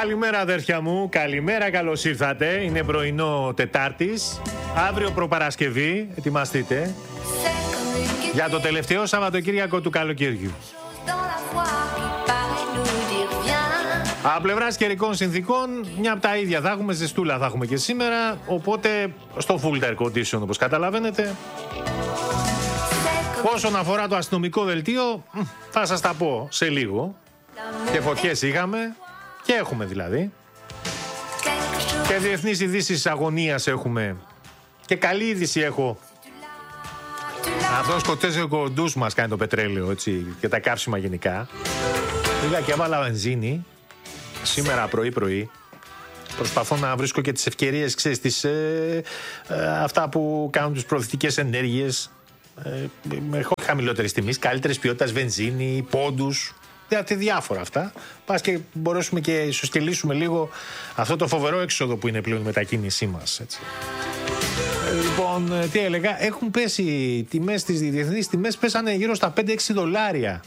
Καλημέρα αδέρφια μου, καλημέρα, καλώς ήρθατε. Είναι πρωινό Τετάρτης, αύριο προπαρασκευή, ετοιμαστείτε για το τελευταίο Σαββατοκύριακο του καλοκαιριού. Από πλευράς καιρικών συνθήκων, μια από τα ίδια θα έχουμε, ζεστούλα θα έχουμε και σήμερα, οπότε στο full air condition όπως καταλαβαίνετε. Όσον αφορά το αστυνομικό δελτίο, θα σας τα πω σε λίγο. Και φωτιές είχαμε και έχουμε δηλαδή. Και διεθνείς ειδήσεις αγωνίας έχουμε. Και καλή είδηση έχω. Αυτό ο σκοτέζικο ντους μας κάνει το πετρέλαιο, έτσι, και τα καύσιμα γενικά. Πήγα και έβαλα βενζίνη σήμερα πρωί-πρωί. Προσπαθώ να βρίσκω και τις ευκαιρίες, ξέρεις, αυτά που κάνουν τις προωθητικές ενέργειες. Έχω χαμηλότερης τιμής, καλύτερης ποιότητας βενζίνη, πόντους, διάφορα αυτά. Πας και μπορέσουμε και ισοσκελίσουμε λίγο αυτό το φοβερό έξοδο που είναι πλέον η μετακίνησή μας, έτσι. Λοιπόν, τι έλεγα, έχουν πέσει τιμές, τις διεθνείς τιμές πέσανε γύρω στα 5-6 δολάρια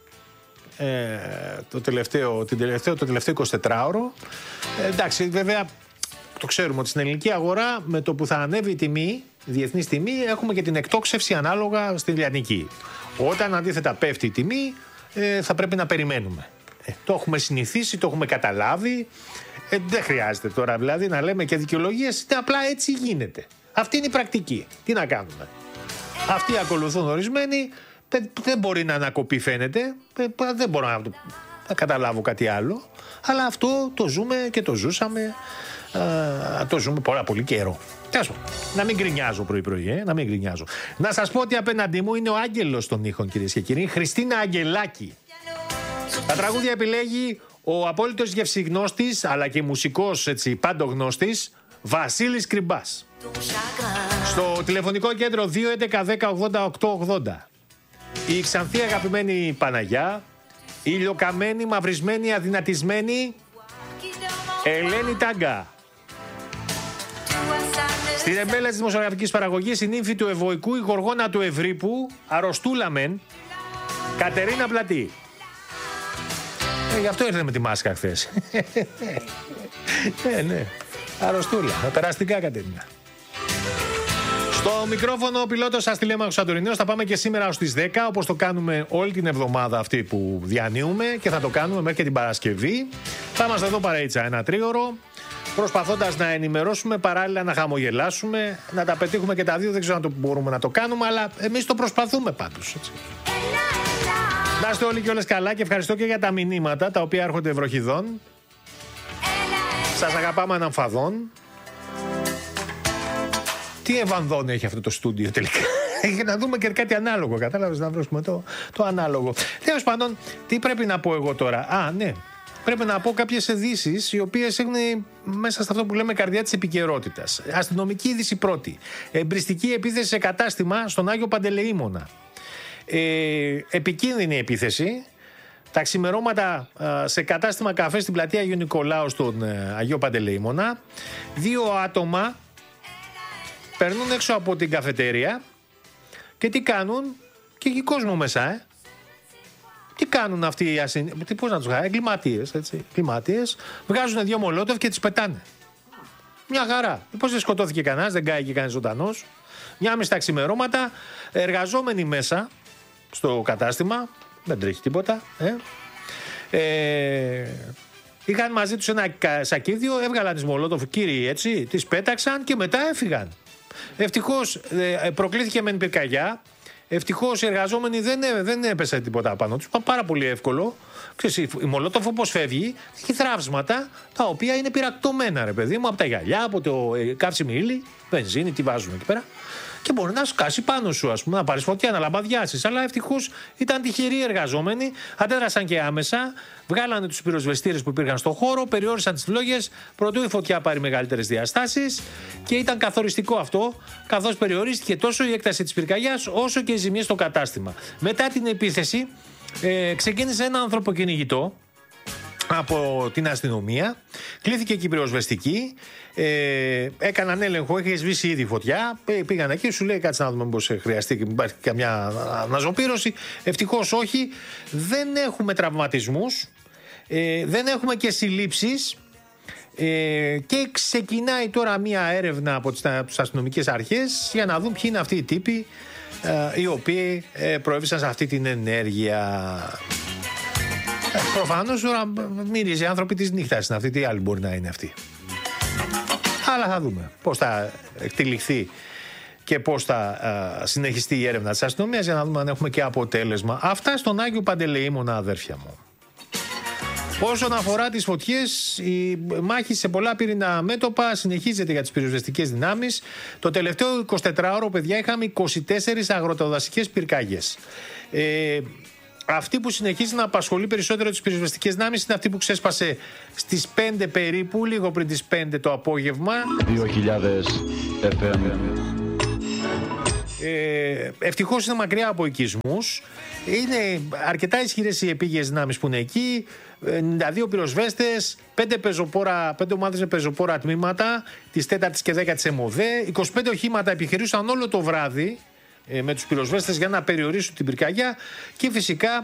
το τελευταίο 24ωρο. Εντάξει, βέβαια το ξέρουμε ότι στην ελληνική αγορά με το που θα ανέβει η τιμή, διεθνής τιμή, έχουμε και την εκτόξευση ανάλογα στη λιανική. Όταν αντίθετα πέφτει η τιμή, θα πρέπει να περιμένουμε. Το έχουμε συνηθίσει, το έχουμε καταλάβει. Δεν χρειάζεται τώρα δηλαδή να λέμε και δικαιολογίες, απλά έτσι γίνεται. Αυτή είναι η πρακτική. Τι να κάνουμε. Αυτοί ακολουθούν ορισμένοι, δεν μπορεί να ανακοπεί φαίνεται, δεν μπορώ να καταλάβω κάτι άλλο, αλλά αυτό το ζούμε και το ζούσαμε, το ζούμε πολύ καιρό. Να μην γκρινιάζω πρωί-πρωί, να μην γκρινιάζω. Να σας πω ότι απέναντί μου είναι ο άγγελος των ήχων, κυρίες και κύριοι, Χριστίνα Αγγελάκη. Τα τραγούδια επιλέγει ο απόλυτος γευσιγνώστης, αλλά και μουσικός, έτσι, πάντογνώστης, Βασίλης Κρυμπάς. Στο τηλεφωνικό κέντρο 211-10-80-880. Η ξανθή αγαπημένη Παναγιά, η ηλιοκαμένη, μαυρισμένη, αδυνατισμένη Ελένη Τάγκα. Στην εμπέλα της δημοσιογραφικής παραγωγής, η νύμφη του Ευωικού, η γοργόνα του Ευρύπου, αρρωστούλα μεν, Κατερίνα Πλατή. Γι' αυτό ήρθε με τη μάσκα χθες. Ναι, αρρωστούλα, με περαστικά Κατερίνα. Στο μικρόφωνο ο πιλότος σας Τηλέμαχος Σαντορινέος. Θα πάμε και σήμερα ως τις 10, όπως το κάνουμε όλη την εβδομάδα αυτή που διανύουμε, και θα το κάνουμε μέχρι και την Παρασκευή. Θα είμαστε εδώ παραίτσα ένα τρίωρο, προσπαθώντας να ενημερώσουμε, παράλληλα να χαμογελάσουμε, να τα πετύχουμε και τα δύο. Δεν ξέρω αν μπορούμε να το κάνουμε, αλλά εμείς το προσπαθούμε πάντως, έτσι. Να είστε όλοι και όλες καλά και ευχαριστώ και για τα μηνύματα τα οποία έρχονται βροχιδών. Σας αγαπάμε αναμφαδών. Τι ευανδόν έχει αυτό το στούντιο τελικά. Για να δούμε και κάτι ανάλογο. Κατάλαβες, να βρούμε το ανάλογο. Τέλος πάντων, τι πρέπει να πω εγώ τώρα. Ναι. Πρέπει να πω κάποιες ειδήσεις οι οποίες έχουν μέσα σε αυτό που λέμε καρδιά της επικαιρότητας. Αστυνομική είδηση πρώτη. Εμπριστική επίθεση σε κατάστημα στον Άγιο Παντελεήμονα. Επικίνδυνη επίθεση. Τα ξημερώματα σε κατάστημα καφέ στην πλατεία Αγίου Νικολάου στον Αγίο Παντελεήμονα. 2 άτομα περνούν έξω από την καφετέρια και τι κάνουν, και έχει κόσμο μέσα, Τι κάνουν αυτοί οι πώς να τους χάρη, εγκληματίες, βγάζουν 2 μολότοφ και τις πετάνε. Μια χαρά. Πώς δεν σκοτώθηκε κανένας, δεν κάηκε κανένας ζωντανός. 1:30 τα ξημερώματα, εργαζόμενοι μέσα στο κατάστημα, δεν τρέχει τίποτα, είχαν μαζί τους ένα σακίδιο, έβγαλαν τις μολότοφ, κύριοι, έτσι, τις πέταξαν και μετά έφυγαν. Ευτυχώς προκλήθηκε μεν πυρκαγιά. Ευτυχώς οι εργαζόμενοι δεν έπεσε τίποτα πάνω τους. Πάρα πολύ εύκολο. Ξέρεις, η μολότοφ όπως φεύγει, έχει θραύσματα τα οποία είναι πυρακτωμένα, ρε παιδί μου, από τα γυαλιά, από το καύσιμη ύλη, βενζίνη, τι βάζουν εκεί πέρα. Και μπορεί να σκάσει πάνω σου, ας πούμε, να πάρεις φωτιά, να λαμπαδιάσεις. Αλλά ευτυχώς ήταν τυχεροί οι εργαζόμενοι, αντέδρασαν και άμεσα, βγάλανε τους πυροσβεστήρες που υπήρχαν στον χώρο, περιόρισαν τις φλόγες, προτού η φωτιά πάρει μεγαλύτερες διαστάσεις, και ήταν καθοριστικό αυτό, καθώς περιορίστηκε τόσο η έκταση της πυρκαγιάς, όσο και οι ζημίες στο κατάστημα. Μετά την επίθεση, ξεκίνησε ένα ανθρωποκυνηγητό από την αστυνομία, κλήθηκε και η πυροσβεστική, έκαναν έλεγχο, είχε σβήσει ήδη φωτιά, πήγαν εκεί, σου λέει κάτσε να δούμε μήπως χρειαστεί και υπάρχει καμιά αναζωπήρωση. Ευτυχώς όχι, δεν έχουμε τραυματισμούς. Δεν έχουμε και συλλήψεις. Και ξεκινάει τώρα μια έρευνα από τις αστυνομικές αρχές για να δουν ποιοι είναι αυτοί οι τύποι οι οποίοι προέβησαν σε αυτή την ενέργεια. Προφανώς τώρα μύριζε άνθρωποι της νύχτας είναι αυτοί, τι άλλοι μπορεί να είναι αυτοί. Αλλά θα δούμε πώς θα εκτυλιχθεί και πώς θα συνεχιστεί η έρευνα της αστυνομίας για να δούμε αν έχουμε και αποτέλεσμα. Αυτά στον Άγιο Παντελεήμονα, αδέρφια μου. Όσον αφορά τις φωτιές, η μάχη σε πολλά πυρηνά μέτωπα συνεχίζεται για τις πυροσβεστικές δυνάμεις. Το τελευταίο 24ωρο, παιδιά, είχαμε 24 αγροτοδασικές πυρκάγιες. Αυτή που συνεχίζει να απασχολεί περισσότερο τις πυροσβεστικές δυνάμεις είναι αυτή που ξέσπασε στις 5 περίπου, λίγο πριν τις 5 το απόγευμα. 2000 FM. Ευτυχώς είναι μακριά από οικισμούς. Είναι αρκετά ισχυρές οι επίγειες δυνάμεις που είναι εκεί. 92 πυροσβέστες, 5 ομάδες με πεζοπόρα τμήματα της 4ης και 10ης ΕΜΟΔΕ. 25 οχήματα επιχειρούσαν όλο το βράδυ με τους πυροσβέστες για να περιορίσουν την πυρκαγιά και φυσικά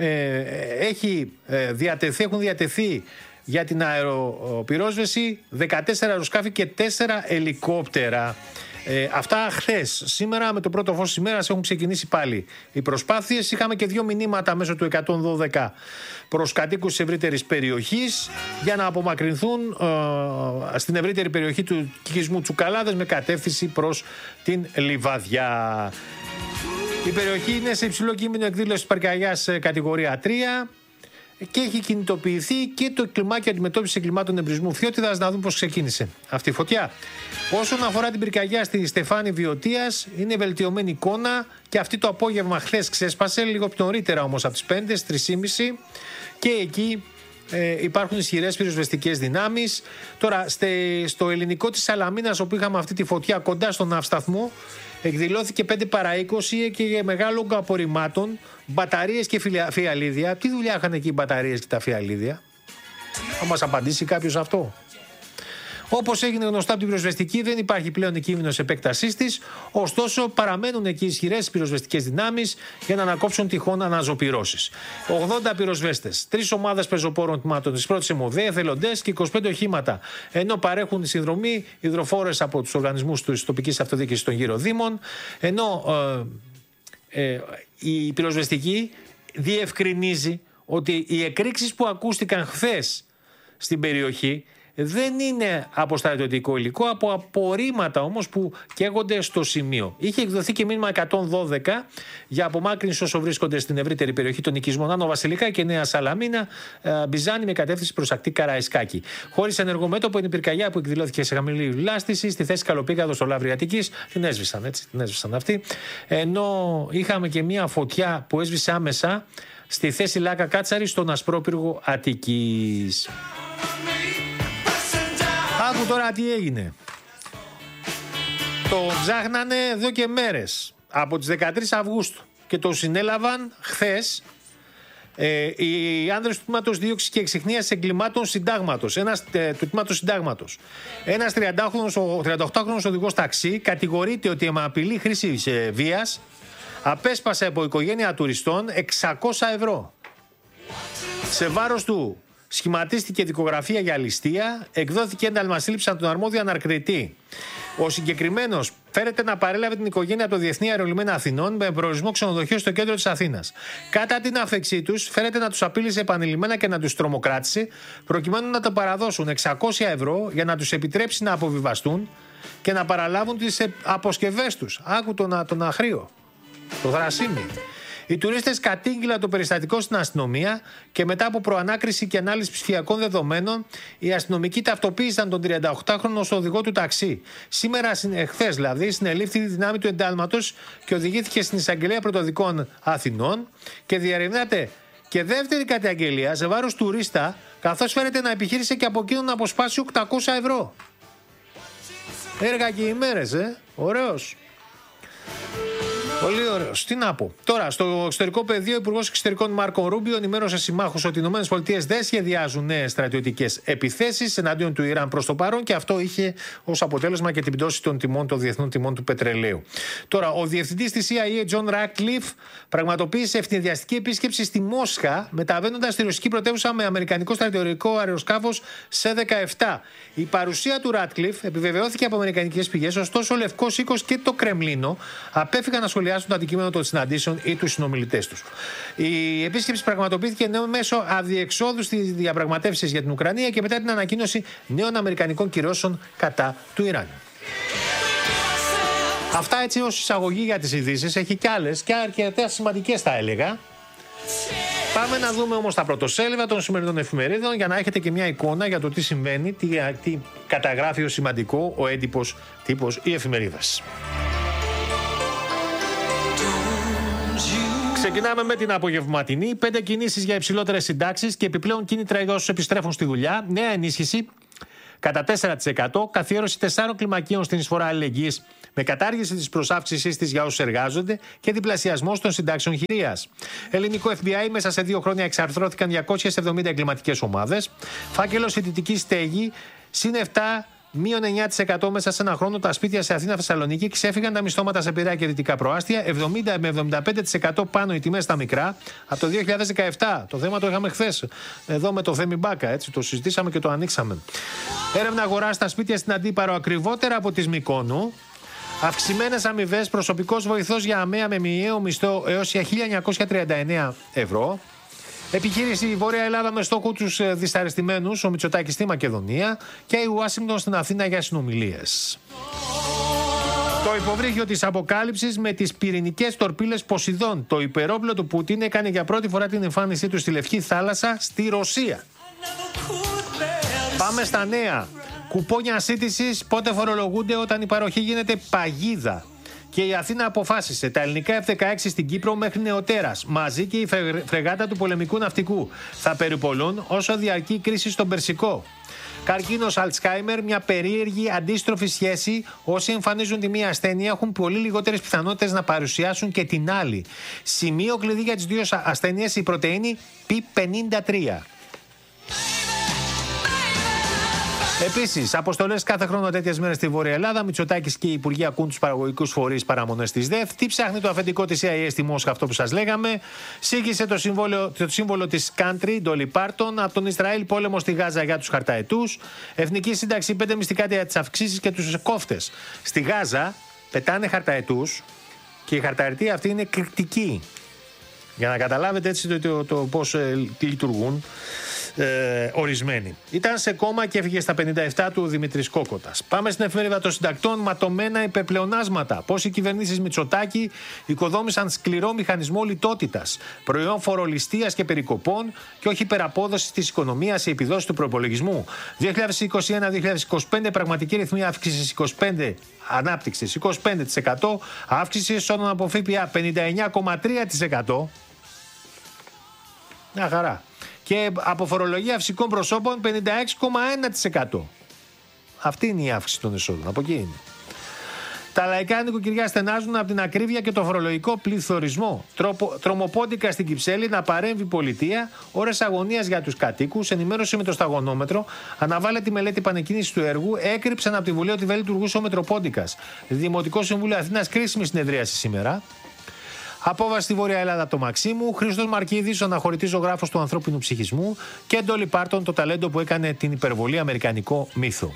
έχουν διατεθεί για την αεροπυρόσβεση 14 αεροσκάφη και 4 ελικόπτερα. Αυτά χθες. Σήμερα με το πρώτο φως της ημέρας έχουν ξεκινήσει πάλι οι προσπάθειες. Είχαμε και 2 μηνύματα μέσω του 112 προς κατοίκους της ευρύτερης περιοχής για να απομακρυνθούν στην ευρύτερη περιοχή του οικισμού Τσουκαλάδες με κατεύθυνση προς την Λιβαδιά. Η περιοχή είναι σε υψηλό κίνδυνο εκδήλωσης πυρκαγιάς κατηγορία 3 και έχει κινητοποιηθεί και το κλιμάκιο αντιμετώπισης εγκλημάτων εμπρισμού Φθιώτιδας, να δούμε πώς ξεκίνησε αυτή η φωτιά. Όσον αφορά την πυρκαγιά στη Στεφάνη Βιωτίας, είναι βελτιωμένη εικόνα και αυτή το απόγευμα χθες ξέσπασε, λίγο πιο νωρίτερα όμως από τις 5, στις 3.30 και εκεί υπάρχουν ισχυρές πυροσβεστικές δυνάμεις. Τώρα στο ελληνικό της Σαλαμίνας, όπου είχαμε αυτή τη φωτιά κοντά στον ναυσταθμό, εκδηλώθηκε 5 παρά 20 και για μεγάλο όγκο απορριμμάτων, μπαταρίες και φιαλίδια. Τι δουλειά είχαν εκεί οι μπαταρίες και τα φιαλίδια? Θα μας απαντήσει κάποιος αυτό? Όπως έγινε γνωστά από την πυροσβεστική, δεν υπάρχει πλέον κίνδυνος επέκτασής της, ωστόσο παραμένουν εκεί ισχυρές πυροσβεστικές δυνάμεις για να ανακόψουν τυχόν αναζωπυρώσεις. 80 πυροσβέστες, 3 ομάδες πεζοπόρων τμήματων της πρώτης ΕΜΟΔΕ, εθελοντές και 25 οχήματα, ενώ παρέχουν συνδρομή υδροφόρες από τους οργανισμούς της τοπικής αυτοδιοίκησης των γύρω δήμων, ενώ η πυροσβεστική διευκρινίζει ότι οι εκρήξεις που ακούστηκαν χθες στην περιοχή δεν είναι από στρατιωτικό υλικό, από απορρίμματα όμως που καίγονται στο σημείο. Είχε εκδοθεί και μήνυμα 112 για απομάκρυνση όσο βρίσκονται στην ευρύτερη περιοχή των οικισμών Άνω Βασιλικά και Νέα Σαλαμίνα, Μπιζάνη με κατεύθυνση προς ακτή Καραϊσκάκη. Χωρίς ενεργομέτωπο είναι η πυρκαγιά που εκδηλώθηκε σε χαμηλή βλάστηση στη θέση Καλοπήγαδο στο Λαύρι Αττικής. Την έσβησαν αυτοί. Ενώ είχαμε και μια φωτιά που έσβησε άμεσα στη θέση Λάκα Κάτσαρη στον Ασπρόπυργο Αττικής. Άκου τώρα τι έγινε. Το ψάχνανε εδώ και μέρες, από τις 13 Αυγούστου και το συνέλαβαν χθες οι άνδρες του τμήματος δίωξης και εξιχνίας εγκλημάτων συντάγματος, του τμήματος συντάγματος. Ένας 38χρονος οδηγός ταξί κατηγορείται ότι με απειλή χρήση βίας απέσπασε από οικογένεια τουριστών 600 ευρώ. Σε βάρος του σχηματίστηκε δικογραφία για ληστεία, εκδόθηκε ένταλμα σύλληψης από τον αρμόδιο ανακριτή. Ο συγκεκριμένος φέρεται να παρέλαβε την οικογένεια από το Διεθνή Αερολιμένα Αθηνών με προορισμό ξενοδοχείο στο κέντρο της Αθήνας. Κατά την άφεξή τους, φέρεται να τους απείλησε επανειλημμένα και να τους τρομοκράτησε, προκειμένου να τα παραδώσουν 600 ευρώ για να τους επιτρέψει να αποβιβαστούν και να παραλάβουν τις αποσκευές τους. Άκου τον αχρίο, το θρασίμι. Οι τουρίστες κατήγγειλαν το περιστατικό στην αστυνομία και μετά από προανάκριση και ανάλυση ψηφιακών δεδομένων, οι αστυνομικοί ταυτοποίησαν τον 38χρονο ως οδηγό του ταξί. Σήμερα, χθες δηλαδή, συνελήφθη η δυνάμει του εντάλματος και οδηγήθηκε στην Εισαγγελία Πρωτοδικών Αθηνών και διερευνάται και δεύτερη καταγγελία σε βάρος τουρίστα, καθώς φαίνεται να επιχείρησε και από εκείνον να αποσπάσει 800 ευρώ. Έργα και ημέρες, ωραίος. Πολύ ωραίο. Τι να πω. Τώρα, στο εξωτερικό πεδίο, ο Υπουργός Εξωτερικών Μάρκο Ρούμπιο ενημέρωσε συμμάχους ότι οι ΗΠΑ δεν σχεδιάζουν νέες στρατιωτικές επιθέσεις εναντίον του Ιράν προς το παρόν και αυτό είχε ως αποτέλεσμα και την πτώση των διεθνών τιμών του πετρελαίου. Τώρα, ο διευθυντής της CIA, John Ratcliffe, πραγματοποίησε ευνηδιαστική επίσκεψη στη Μόσχα, μεταβαίνοντας στη ρωσική πρωτεύουσα με αμερικανικό στρατιωτικό αεροσκάφος C-17. Η παρουσία του Ratcliffe επιβεβαιώθηκε από αμερικανικές πηγές, ωστόσο ο Λευκός Οίκος και το Κρεμλίνο απέφυγαν να σχολιάσουν το αντικείμενο των συναντήσεων ή τους συνομιλητές τους. Η επίσκεψη πραγματοποιήθηκε μέσω αδιεξόδου στις διαπραγματεύσεις για την Ουκρανία και μετά την ανακοίνωση νέων αμερικανικών κυρώσεων κατά του Ιράν. Αυτά έτσι ως εισαγωγή για τις ειδήσεις. Έχει κι άλλες και αρκετά σημαντικές, θα έλεγα. Πάμε να δούμε όμως τα πρωτοσέλιδα των σημερινών εφημερίδων για να έχετε και μια εικόνα για το τι συμβαίνει, τι καταγράφει ως σημαντικό ο έντυπος τύπος ή εφημερίδας. Ξεκινάμε με την απογευματινή. 5 κινήσεις για υψηλότερες συντάξεις και επιπλέον κίνητρα για όσους επιστρέφουν στη δουλειά. Νέα ενίσχυση κατά 4%. Καθιέρωση 4 κλιμακίων στην εισφορά αλληλεγγύης με κατάργηση της προσάυξησης της για όσους εργάζονται και διπλασιασμός των συντάξεων χειρίας. Ελληνικό FBI, μέσα σε 2 χρόνια εξαρθρώθηκαν 270 εγκληματικές ομάδες. Φάκελος ιδιωτική στέγη, συν 7. Μείον 9% μέσα σε ένα χρόνο τα σπίτια σε Αθήνα, Θεσσαλονίκη, ξέφυγαν τα μισθώματα σε Πειραιά και Δυτικά Προάστια, 70 με 75% πάνω οι τιμές στα μικρά από το 2017. Το θέμα το είχαμε χθες εδώ με το Θέμη Μπάκα, έτσι το συζητήσαμε και το ανοίξαμε. Έρευνα αγοράς στα σπίτια στην Αντίπαρο ακριβότερα από τις Μυκόνου. Αυξημένες αμοιβές, προσωπικός βοηθός για ΑΜΕΑ με μηνιαίο μισθό έως 1.939 ευρώ. Επιχείρηση η Βόρεια Ελλάδα με στόχο τους δυσαρεστημένους, ο Μητσοτάκης στη Μακεδονία και η Ουάσιγκτον στην Αθήνα για συνομιλίες. Το υποβρύχιο της αποκάλυψης με τις πυρηνικές τορπίλες Ποσειδών. Το υπερόπλο του Πούτιν έκανε για πρώτη φορά την εμφάνισή του στη Λευκή Θάλασσα στη Ρωσία. Πάμε στα νέα. Κουπόνια σύντησης πότε φορολογούνται όταν η παροχή γίνεται παγίδα. Και η Αθήνα αποφάσισε τα ελληνικά F-16 στην Κύπρο μέχρι νεοτέρας, μαζί και η φρεγάτα του πολεμικού ναυτικού, θα περιπολούν όσο διαρκεί η κρίση στον Περσικό. Καρκίνος Αλτσχάιμερ, μια περίεργη αντίστροφη σχέση. Όσοι εμφανίζουν τη μία ασθένεια έχουν πολύ λιγότερες πιθανότητες να παρουσιάσουν και την άλλη. Σημείο κλειδί για τις δύο ασθένειες η πρωτεΐνη P53. Επίσης, αποστολές κάθε χρόνο τέτοιες μέρες στη Βόρεια Ελλάδα. Μητσοτάκης και οι υπουργοί ακούν τους παραγωγικούς φορείς παραμονές της ΔΕΘ. Τι ψάχνει το αφεντικό της CIA στη Μόσχα, αυτό που σας λέγαμε. Σύγχυσε το σύμβολο της country, Dolly Parton. Από τον Ισραήλ πόλεμο στη Γάζα για τους χαρταετούς. Εθνική σύνταξη 5 μυστικά για τις αυξήσεις και τους κόφτες. Στη Γάζα πετάνε χαρταετούς και η χαρταετοί αυτή είναι κριτική. Για να καταλάβετε έτσι το πώς λειτουργούν. Ορισμένοι. Ήταν σε κόμμα και έφυγε στα 57 του Δημήτρης Κόκοτας. Πάμε στην εφημερίδα των συντακτών. Ματωμένα υπερπλεονάσματα. Πώς οι κυβερνήσεις Μητσοτάκη οικοδόμησαν σκληρό μηχανισμό λιτότητας, προϊόν φορολιστίας και περικοπών και όχι υπεραπόδοση της οικονομίας σε επιδόσεις του προϋπολογισμού. 2021-2025 πραγματική ρυθμή αύξησης 25%, ανάπτυξης 25%, αύξηση εσόδων από ΦΠΑ 59,3%. Μια χαρά. Και από φορολογία φυσικών προσώπων 56,1%. Αυτή είναι η αύξηση των εσόδων. Από εκεί είναι. Τα λαϊκά νοικοκυριά στενάζουν από την ακρίβεια και το φορολογικό πληθωρισμό. Τρομοπόντικα στην Κυψέλη να παρέμβει η πολιτεία. Ώρες αγωνίας για τους κατοίκους. Ενημέρωση με το σταγονόμετρο. Αναβάλλεται τη μελέτη επανεκκίνησης του έργου. Έκρυψαν από τη Βουλή ότι δεν λειτουργούσε ο Μετροπόντικας. Δημοτικό Συμβούλιο Αθήνας, κρίσιμη συνεδρίαση σήμερα. Απόβαση στη Βόρεια Ελλάδα από το Μαξίμου. Χρήστος Μαρκίδης, ο αναχωρητής ζωγράφος του ανθρώπινου ψυχισμού. Και Ντόλι Πάρτον, το ταλέντο που έκανε την υπερβολή αμερικανικό μύθο.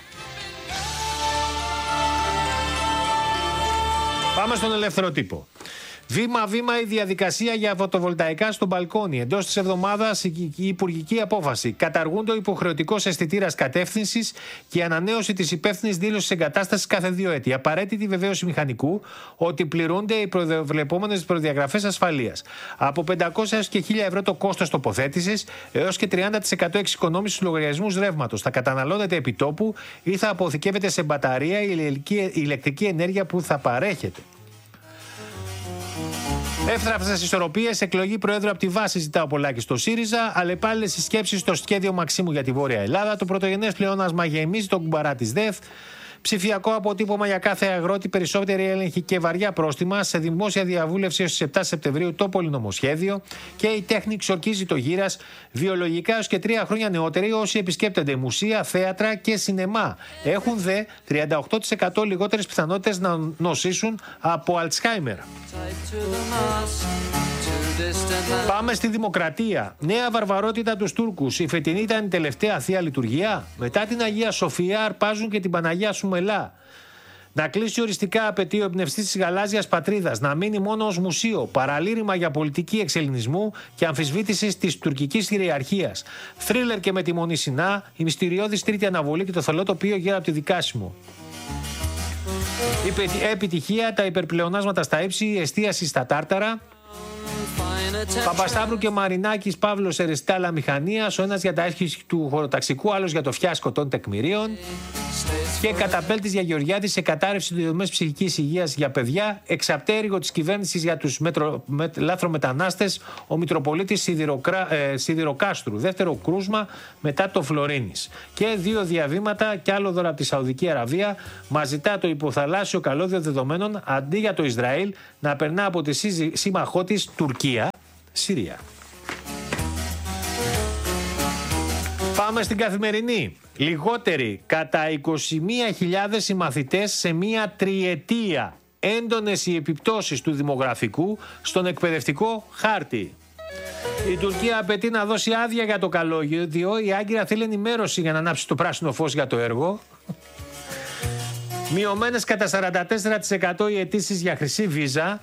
Πάμε στον ελεύθερο τύπο. Βήμα-βήμα η διαδικασία για φωτοβολταϊκά στο μπαλκόνι. Εντός της εβδομάδας η υπουργική απόφαση. Καταργούνται ο υποχρεωτικός αισθητήρας κατεύθυνσης και η ανανέωση της υπεύθυνης δήλωσης εγκατάστασης κάθε 2 έτη. Απαραίτητη βεβαίωση μηχανικού ότι πληρούνται οι προβλεπόμενες προδιαγραφές ασφαλείας. Από 500 έως και 1.000 ευρώ το κόστος τοποθέτησης, έως και 30% εξοικονόμηση στους λογαριασμούς ρεύματος. Θα καταναλώνεται επιτόπου ή θα αποθηκεύεται σε μπαταρία η ηλεκτρική ενέργεια που θα παρέχεται. Εύθραυστες ισορροπίες, εκλογή Προέδρου από τη βάση ζητά ο Πολάκης στο ΣΥΡΙΖΑ, αλλεπάλληλες συσκέψεις στο σχέδιο Μαξίμου για τη Βόρεια Ελλάδα. Το πρωτογενές πλεόνασμα γεμίζει τον κουμπαρά της ΔΕΘ. Ψηφιακό αποτύπωμα για κάθε αγρότη, περισσότερη έλεγχη και βαριά πρόστιμα. Σε δημόσια διαβούλευση έως τις 7 Σεπτεμβρίου το πολυνομοσχέδιο. Και η τέχνη ξορκίζει το γύρας. Βιολογικά έως και 3 χρόνια νεότεροι όσοι επισκέπτονται μουσεία, θέατρα και σινεμά. Έχουν δε 38% λιγότερες πιθανότητες να νοσήσουν από Αλτσχάιμερ. Πάμε στη Δημοκρατία. Νέα βαρβαρότητα τους Τούρκους. Η φετινή ήταν η τελευταία θεία λειτουργία. Μετά την Αγία Σοφία αρπάζουν και την Παναγία Σουμελά. Να κλείσει οριστικά, απαιτεί ο εμπνευστής της γαλάζιας πατρίδας. Να μείνει μόνο ως μουσείο. Παραλήρημα για πολιτική εξελληνισμού και αμφισβήτηση της τουρκικής κυριαρχίας. Θρίλερ και με τη Μονή Σινά. Η μυστηριώδης τρίτη αναβολή και το θολό τοπίο γύρω από τη δικάσιμο. Επιτυχία, τα υπερπλεονάσματα στα ύψη, η εστίαση στα τάρταρα. Παπασταύρου και Μαρινάκης, Παύλος Ερεστάλα Μηχανίας, ο ένας για τα έσχη του χωροταξικού, άλλος για το φιάσκο των τεκμηρίων. Και Καταπέλτης για Γεωργιάδης σε κατάρρευση του δομές ψυχικής υγείας για παιδιά. Εξαπτέρυγο της κυβέρνησης για τους λάθρομετανάστες, ο Μητροπολίτης Σιδηροκάστρου. Δεύτερο κρούσμα μετά το Φλωρίνης. Και 2 διαβήματα και άλλο δώρα από τη Σαουδική Αραβία. Μας ζητά το υποθαλάσσιο καλώδιο δεδομένων αντί για το Ισραήλ να περνά από τη σύμμαχό της Τουρκία, Συρία. Πάμε στην Καθημερινή. Λιγότεροι κατά 21.000 οι μαθητές σε μία τριετία. Έντονες οι επιπτώσεις του δημογραφικού στον εκπαιδευτικό χάρτη. Η Τουρκία απαιτεί να δώσει άδεια για το καλώδιο. Η Άγκυρα θέλει ενημέρωση για να ανάψει το πράσινο φως για το έργο. Μειωμένες κατά 44% οι αιτήσεις για χρυσή βίζα.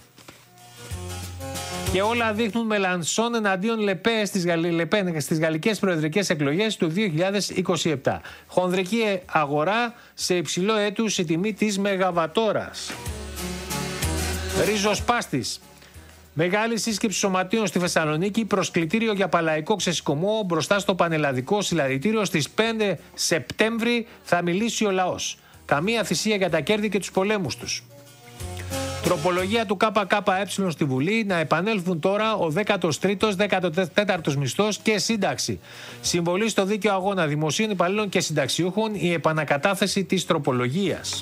Και όλα δείχνουν Μελανσόν εναντίον Λεπέ στις γαλλικές προεδρικές εκλογές του 2027. Χονδρική αγορά σε υψηλό έτους η τιμή της Μεγαβατόρας. Ριζοσπάστης. Μεγάλη σύσκεψη σωματείων στη Θεσσαλονίκη, προσκλητήριο για παλαϊκό ξεσηκωμό μπροστά στο πανελλαδικό συλλαλητήριο. Στις 5 Σεπτέμβρη θα μιλήσει ο λαός. Καμία θυσία για τα κέρδη και τους πολέμους τους. Τροπολογία του ΚΚΕ στη Βουλή, να επανέλθουν τώρα ο 13ος, 14ος μισθός και σύνταξη. Συμβολή στο δίκαιο αγώνα δημοσίων υπαλλήλων και συνταξιούχων, η επανακατάθεση της τροπολογίας.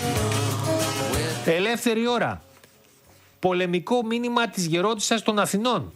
Ελεύθερη ώρα. Πολεμικό μήνυμα της γερόντισσας των Αθηνών.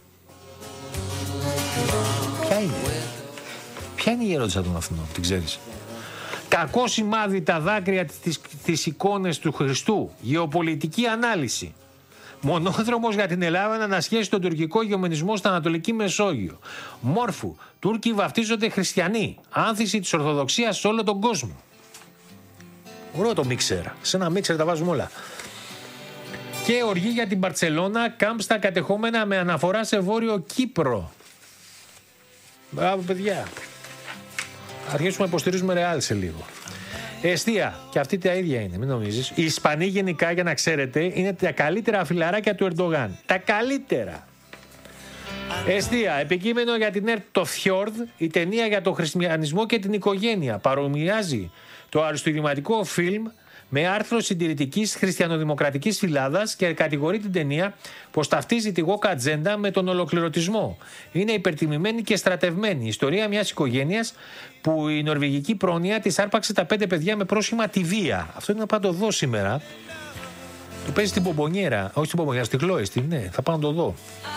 Ποια είναι η γερόντισσα των Αθηνών, την ξέρεις? Κακό σημάδι τα δάκρυα της εικόνες του Χριστού. Γεωπολιτική ανάλυση. Μονόδρομος για την Ελλάδα να ανασχέσει τον τουρκικό γεωμενισμό στην Ανατολική Μεσόγειο. Μόρφου. Τούρκοι βαφτίζονται χριστιανοί. Άνθηση της Ορθοδοξίας σε όλο τον κόσμο. Ωραίο το μίξερ. Σε ένα μίξερ τα βάζουμε όλα. Και οργή για την Μπαρτσελώνα. Κάμπ στα κατεχόμενα με αναφορά σε Βόρειο Κύπρο. Μπράβο, παιδιά. Αρχίσουμε να υποστηρίζουμε Ρεάλ σε λίγο. Εστία, και αυτή τα ίδια είναι, μην νομίζεις. Οι Ισπανοί γενικά, για να ξέρετε, είναι τα καλύτερα φιλαράκια του Ερντογάν. Τα καλύτερα. Εστία, επικείμενο για την ΕΡΤ το Φιόρδ, η ταινία για τον χριστιανισμό και την οικογένεια. Παρομοιάζει το αριστουργηματικό φιλμ με άρθρο συντηρητικής χριστιανοδημοκρατικής φυλάδας και κατηγορεί την ταινία πως ταυτίζει τη woke ατζέντα με τον ολοκληρωτισμό. Είναι υπερτιμημένη και στρατευμένη. Η ιστορία μιας οικογένειας που η νορβηγική πρόνοια της άρπαξε τα 5 παιδιά με πρόσχημα τη βία. Αυτό είναι να πάω να το δω σήμερα. Το παίζει στην Πομπονιέρα. Όχι στην Πομπονιέρα, στη Χλόιστη. Ναι, θα πάω να το δω.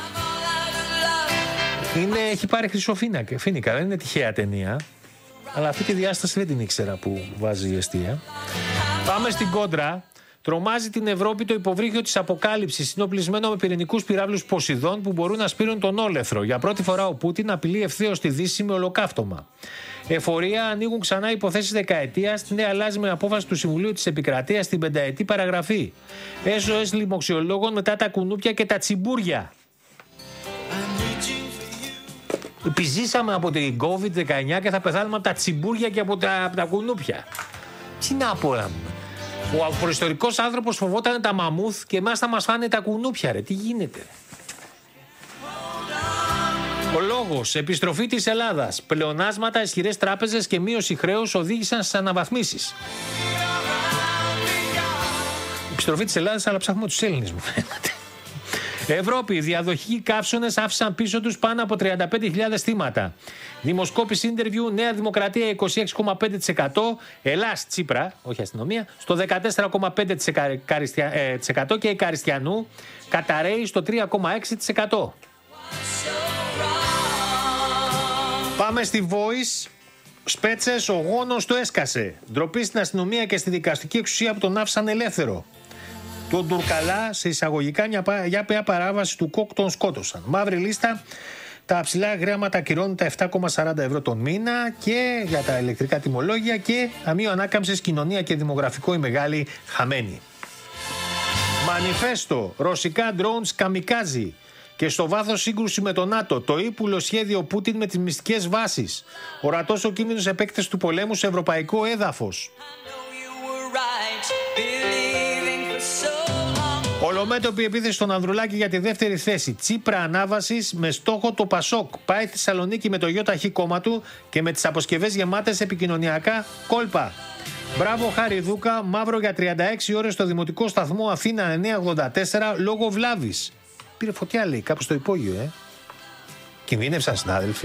Έχει πάρει χρυσοφίνικα. Δεν είναι τυχαία ταινία. Αλλά αυτή τη διάσταση δεν την ήξερα που βάζει η Εστία. Πάμε στην κόντρα. Τρομάζει την Ευρώπη το υποβρύχιο της αποκάλυψης. Είναι οπλισμένο με πυρηνικούς πυράβλους Ποσειδών που μπορούν να σπείρουν τον όλεθρο. Για πρώτη φορά ο Πούτιν απειλεί ευθέως τη Δύση με ολοκαύτωμα. Εφορία, ανοίγουν ξανά υποθέσεις δεκαετίας. Ναι, αλλάζει με απόφαση του Συμβουλίου της Επικρατείας την 5ετή παραγραφή. SOS λοιμοξιολόγων μετά τα κουνούπια και τα τσιμπούρια. Επιζήσαμε από την COVID-19 και θα πεθάνουμε από τα τσιμπούρια και από τα κουνούπια. Τι να πω, ο προϊστορικός άνθρωπος φοβόταν τα μαμούθ και εμάς θα μας φάνε τα κουνούπια, ρε. Τι γίνεται? Ο λόγος, επιστροφή της Ελλάδας. Πλεονάσματα, ισχυρές τράπεζες και μείωση χρέους οδήγησαν στις αναβαθμίσεις. Επιστροφή της Ελλάδας, αλλά ψάχνουμε τους Έλληνες, μου φαίνεται. Ευρώπη, διαδοχικοί καύσωνες άφησαν πίσω τους πάνω από 35.000 θύματα. Δημοσκόπηση interview, Νέα Δημοκρατία 26,5%, Ελλάς Τσίπρα, όχι αστυνομία, στο 14,5% και η Καριστιανού καταραίει στο 3,6%. Πάμε στη Voice. Σπέτσες, ο γόνος του έσκασε. Ντροπή στην αστυνομία και στη δικαστική εξουσία που τον άφησαν ελεύθερο. Τον Τουρκαλά σε εισαγωγικά για παράβαση του ΚΟΚ τον σκότωσαν. Μαύρη λίστα. Τα ψηλά γράμματα ακυρώνουν τα 7,40 ευρώ τον μήνα και για τα ηλεκτρικά τιμολόγια και ταμείο ανάκαμψης, κοινωνία και δημογραφικό οι μεγάλοι χαμένοι. Μανιφέστο, ρωσικά drones καμικάζι και στο βάθος σύγκρουση με το ΝΑΤΟ, το ύπουλο σχέδιο Πούτιν με τις μυστικές βάσεις, ορατός ο κίνδυνος επέκτασης του πολέμου σε ευρωπαϊκό έδαφος. Ολομέτωπη επίθεση στον Ανδρουλάκη για τη δεύτερη θέση. Τσίπρα ανάβασης με στόχο το Πασόκ. Πάει στη Θεσσαλονίκη με το ΙΧ κόμμα του και με τις αποσκευές γεμάτες επικοινωνιακά κόλπα. Μπράβο Χαριδούκα, μαύρο για 36 ώρες στο Δημοτικό Σταθμό Αθήνα 984 λόγω βλάβης. Πήρε φωτιά λέει κάπου στο υπόγειο, Κινδύνευσαν συνάδελφοι.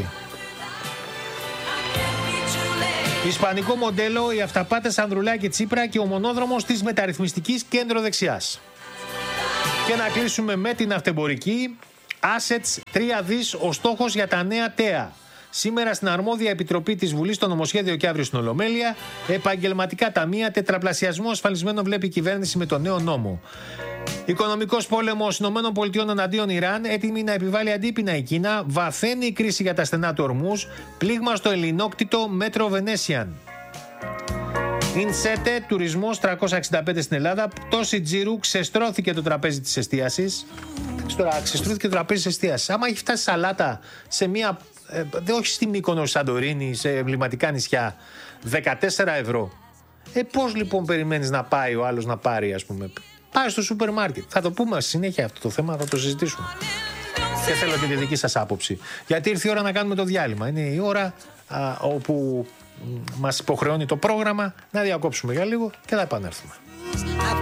Ισπανικό μοντέλο, οι αυταπάτες Ανδρουλάκη Τσίπρα και ο μονόδρομος της μεταρρυθμιστικής κέντρο δεξιάς. Και να κλείσουμε με την αυτεμπορική. Assets 3 δις ο στόχος για τα νέα ΤΕΑ. Σήμερα στην αρμόδια επιτροπή της Βουλής το νομοσχέδιο και αύριο στην Ολομέλεια. Επαγγελματικά ταμεία, τετραπλασιασμό ασφαλισμένο βλέπει η κυβέρνηση με το νέο νόμο. Οικονομικός πόλεμος ΗΠΑ εναντίον Ιράν, έτοιμη να επιβάλλει αντίπεινα η Κίνα. Βαθαίνει η κρίση για τα στενά του Ορμούζ. Πλήγμα στο ελληνόκτητο Μέτρο Βενέσιαν. Ινσέτε, τουρισμός 365 στην Ελλάδα. Πτώση τζίρου, ξεστρώθηκε το τραπέζι της εστίασης. Τώρα, ξεστρώθηκε το τραπέζι της εστίασης. Άμα έχει φτάσει σαλάτα σε μία. Όχι στη Μύκονο, Σαντορίνη, σε εμβληματικά νησιά, 14 ευρώ. Πώς λοιπόν περιμένεις να πάει ο άλλος να πάρει, ας πούμε. Πάει στο σούπερ μάρκετ. Θα το πούμε συνέχεια αυτό το θέμα, θα το συζητήσουμε. Και θέλω και τη δική σας άποψη. Γιατί ήρθε η ώρα να κάνουμε το διάλειμμα. Είναι η ώρα όπου μας υποχρεώνει το πρόγραμμα να διακόψουμε για λίγο και θα επανέλθουμε.